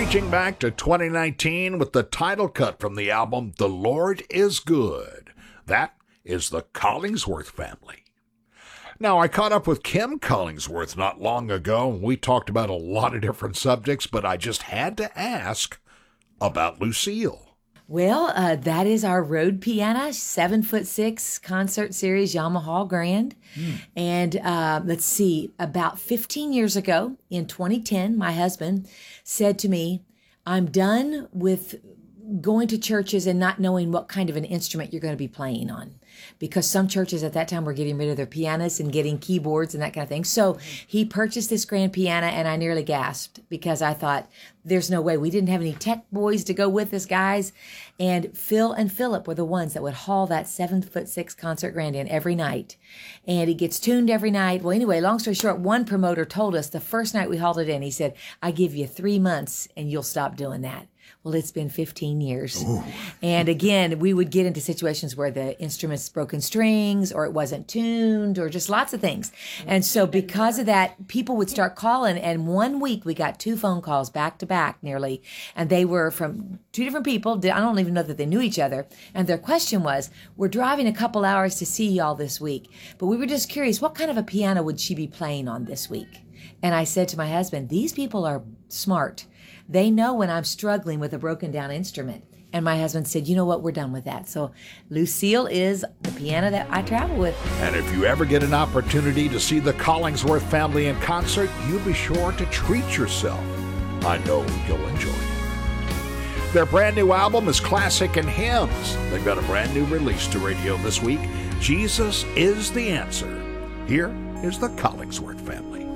reaching back to 2019 with the title cut from the album The Lord is Good. That is the Collingsworth family. Now, I caught up with Kim Collingsworth not long ago, and we talked about a lot of different subjects, but I just had to ask about Lucille. Well, that is our Road Piana 7'6" concert series Yamaha Grand. And let's see, about 15 years ago in 2010, my husband said to me, I'm done with going to churches and not knowing what kind of an instrument you're going to be playing on. Because some churches at that time were getting rid of their pianists and getting keyboards and that kind of thing. So he purchased this grand piano, and I nearly gasped because I thought, there's no way. We didn't have any tech boys to go with us, guys. And Phil and Philip were the ones that would haul that 7'6" concert grand in every night. And it gets tuned every night. Well, anyway, long story short, one promoter told us the first night we hauled it in, he said, I give you 3 months and you'll stop doing that. Well, it's been 15 years. Ooh. And again, we would get into situations where the instrument's broken strings or it wasn't tuned or just lots of things. And so because of that, people would start calling. And one week we got 2 phone calls back to back nearly. And they were from 2 different people. I don't even know that they knew each other. And their question was, we're driving a couple hours to see y'all this week, but we were just curious, what kind of a piano would she be playing on this week? And I said to my husband, these people are smart. They know when I'm struggling with a broken down instrument. And my husband said, you know what, we're done with that. So Lucille is the piano that I travel with. And if you ever get an opportunity to see the Collingsworth family in concert, you be sure to treat yourself. I know you'll enjoy it. Their brand new album is Classic and Hymns. They've got a brand new release to radio this week. Jesus is the Answer. Here is the Collingsworth family.